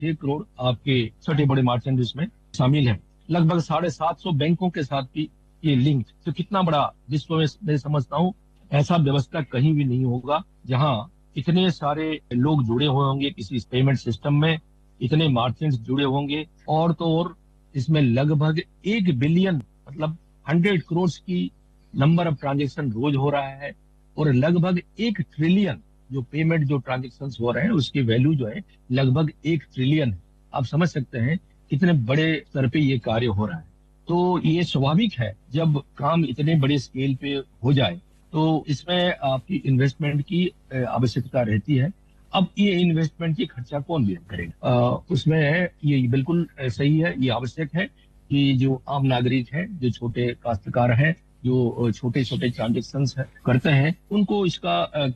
6 करोड़ आपके छोटे बड़े मर्चेंट इसमें शामिल हैं। लगभग 750 बैंकों के साथ भी ये लिंक, तो कितना बड़ा विश्व में मैं समझता हूँ ऐसा व्यवस्था कहीं भी नहीं होगा जहाँ इतने सारे लोग जुड़े हुए होंगे किसी पेमेंट सिस्टम में, इतने मर्चेंट्स जुड़े होंगे। और तो और इसमें लगभग 1 बिलियन मतलब 100 करोड़ की नंबर ऑफ ट्रांजेक्शन रोज हो रहा है, और लगभग 1 ट्रिलियन जो पेमेंट जो ट्रांजेक्शन हो रहे हैं उसकी वैल्यू जो है लगभग 1 ट्रिलियन है। आप समझ सकते हैं कितने बड़े स्तर पे ये कार्य हो रहा है। तो ये स्वाभाविक है जब काम इतने बड़े स्केल पे हो जाए तो इसमें आपकी इन्वेस्टमेंट की आवश्यकता रहती है। अब ये इन्वेस्टमेंट की खर्चा कौन बेयर करेगा? उसमें ये बिल्कुल सही है, ये आवश्यक है कि जो आम नागरिक है, जो छोटे काश्तकार हैं, जो छोटे छोटे ट्रांजेक्शन करते हैं, उनको इसका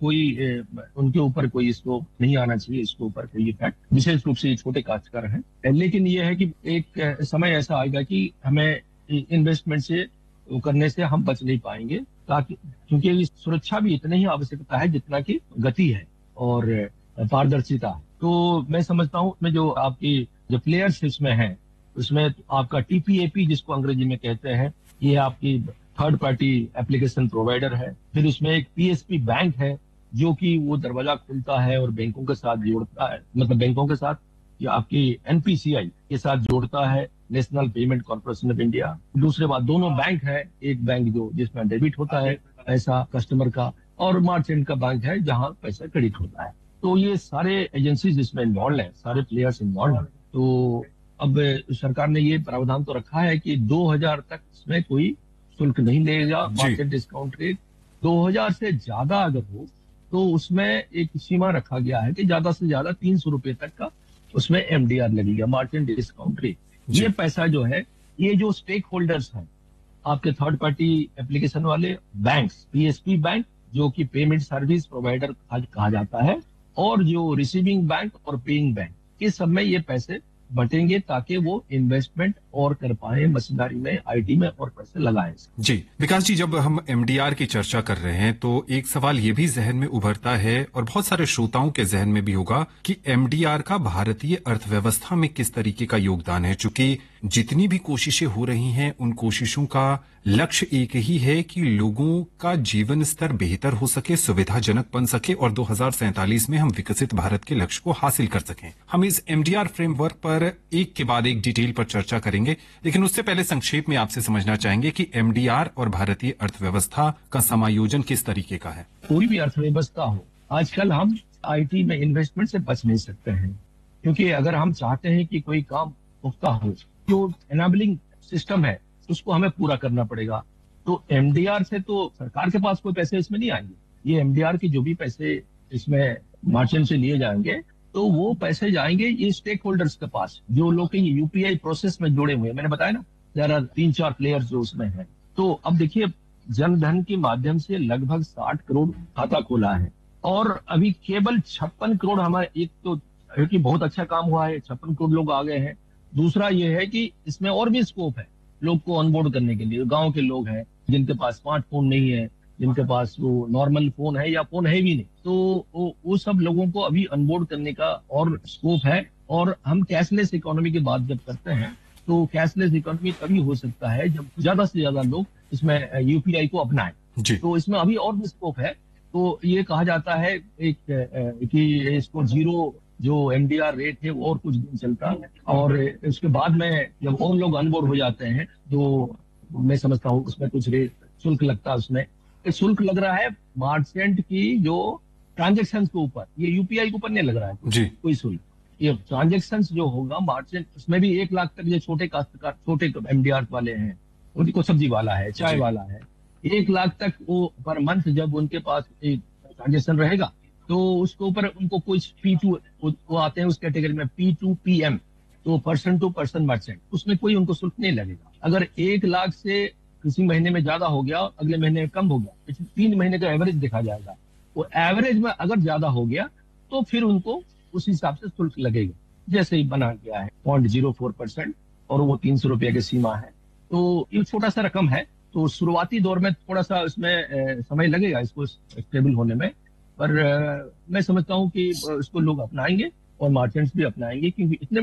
उनके ऊपर कोई इसको नहीं आना चाहिए, इसके ऊपर कोई इफेक्ट, विशेष रूप से ये छोटे काश्तकार हैं। लेकिन ये है कि एक समय ऐसा आएगा कि हमें इन्वेस्टमेंट से करने से हम बच नहीं पाएंगे, ताकि क्योंकि इस सुरक्षा भी इतनी ही आवश्यकता है जितना कि गति है और पारदर्शिता है। तो मैं समझता हूँ उसमें जो आपकी जो प्लेयर्स इसमें हैं, उसमें आपका टीपीएपी जिसको अंग्रेजी में कहते हैं, ये आपकी थर्ड पार्टी एप्लीकेशन प्रोवाइडर है। फिर उसमें एक पीएसपी बैंक है जो कि वो दरवाजा खुलता है और बैंकों के साथ जोड़ता है, मतलब बैंकों के साथ या आपकी एनपीसीआई के साथ जोड़ता है, national payment corporation of India. दूसरे बात दोनों बैंक है, एक बैंक जो जिसमें डेबिट होता है पैसा कस्टमर का, और मर्चेंट का बैंक है जहां पैसा क्रेडिट होता है। तो ये सारे एजेंसीज इसमें इन्वॉल्व है, सारे प्लेयर्स इन्वॉल्व है। तो अब सरकार ने ये प्रावधान तो रखा है कि 2000 तक इसमें कोई शुल्क नहीं लेगा, मार्केट डिस्काउंट रेट। 2000 से ज्यादा अगर हो तो उसमें एक सीमा रखा गया है कि ज्यादा से ज्यादा 300 रुपए तक का उसमें एमडीआर लगेगा, मार्केट डिस्काउंट रेट। ये पैसा जो है, ये जो स्टेक होल्डर्स हैं आपके थर्ड पार्टी एप्लीकेशन वाले बैंक्स, पीएसपी बैंक जो कि पेमेंट सर्विस प्रोवाइडर कहा जाता है, और जो रिसीविंग बैंक और पेइंग बैंक, इस सब में ये पैसे बटेंगे ताकि वो इन्वेस्टमेंट और कर पाए, मशीनरी में, आईटी में और पैसे लगाएं। जी विकास जी, जब हम एमडीआर की चर्चा कर रहे हैं तो एक सवाल ये भी जहन में उभरता है और बहुत सारे श्रोताओं के जहन में भी होगा कि एमडीआर का भारतीय अर्थव्यवस्था में किस तरीके का योगदान है। चूंकि जितनी भी कोशिशें हो रही हैं उन कोशिशों का लक्ष्य एक ही है कि लोगों का जीवन स्तर बेहतर हो सके, सुविधाजनक बन सके और 2047 में हम विकसित भारत के लक्ष्य को हासिल कर सकें। हम इस एमडीआर फ्रेमवर्क पर एक के बाद एक डिटेल पर चर्चा करेंगे, लेकिन उससे पहले संक्षेप में आपसे समझना चाहेंगे कि एमडीआर और भारतीय अर्थव्यवस्था का समायोजन किस तरीके का है। कोई भी अर्थव्यवस्था हो, आजकल हम आईटी में इन्वेस्टमेंट से बच नहीं सकते हैं, क्योंकि अगर हम चाहते हैं कि कोई काम पुख्ता हो, जो एनेबलिंग सिस्टम है उसको हमें पूरा करना पड़ेगा। तो एमडीआर से तो सरकार के पास कोई पैसे इसमें नहीं आएंगे। ये एमडीआर के जो भी पैसे इसमें मर्चेंट से लिए जाएंगे तो वो पैसे जाएंगे ये स्टेक होल्डर्स के पास, जो लोग यूपीआई प्रोसेस में जुड़े हुए हैं। मैंने बताया ना, जरा 3-4 प्लेयर्स जो उसमें है। तो अब देखिए, जनधन के माध्यम से लगभग 60 करोड़ खाता खोला है, और अभी केवल 56 करोड़ हमारे, एक तो कि बहुत अच्छा काम हुआ है, 56 करोड़ लोग आ गए हैं। दूसरा ये है कि इसमें और भी स्कोप है लोग को ऑनबोर्ड करने के लिए। गांव के लोग हैं जिनके पास स्मार्टफोन नहीं है, जिनके पास वो नॉर्मल फोन है या फोन है भी नहीं, तो वो सब लोगों को अभी ऑनबोर्ड करने का और स्कोप है। और हम कैशलेस इकोनॉमी की बात जब करते हैं तो कैशलेस इकोनॉमी तभी हो सकता है जब ज्यादा से ज्यादा लोग इसमें यूपीआई को अपनाएं। तो इसमें अभी और भी स्कोप है। तो ये कहा जाता है कि इसको जीरो जो एमडीआर रेट है वो और कुछ दिन चलता है, और उसके बाद में जब और लोग अनबोर्ड हो जाते हैं तो मैं समझता हूँ उसमें कुछ रेट शुल्क लगता है। उसमें शुल्क लग रहा है मर्चेंट की जो ट्रांजेक्शन के ऊपर, ये यूपीआई के ऊपर नहीं लग रहा है कोई शुल्क। ये ट्रांजेक्शन जो होगा मर्चेंट, उसमें भी 1 लाख तक जो छोटे काश्तकार, छोटे एमडीआर वाले हैं, उनको सब्जी वाला है, चाय वाला है, 1 लाख तक वो पर मंथ जब उनके पास ट्रांजेक्शन रहेगा तो उसके ऊपर उनको कुछ P2 वो आते हैं उस कैटेगरी में, P2PM, तो पर्सन टू पर्सन मर्चेंट, उसमें कोई उनको शुल्क नहीं लगेगा। अगर 1 लाख से किसी महीने में ज्यादा हो गया, अगले महीने में कम हो गया, पिछले 3 महीने का एवरेज देखा जाएगा, वो एवरेज में अगर ज्यादा हो गया तो फिर उनको उस हिसाब से शुल्क लगेगा। जैसे ही बना गया है 0.04%, और वो 300 रुपये की सीमा है। तो ये छोटा सा रकम है, तो शुरुआती दौर में थोड़ा सा इसमें समय लगेगा इसको स्टेबल होने में, पर मैं समझता हूँ कि इसको लोग अपनाएंगे और मार्चेंट्स भी अपनाएंगे, क्योंकि इतने